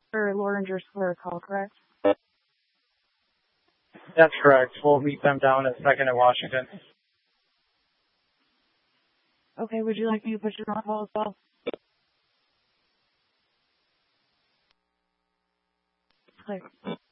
for Loringer Square call, correct? That's correct. We'll meet them down at 2nd and Washington. Okay, would you like me to put you on call as well? Clear.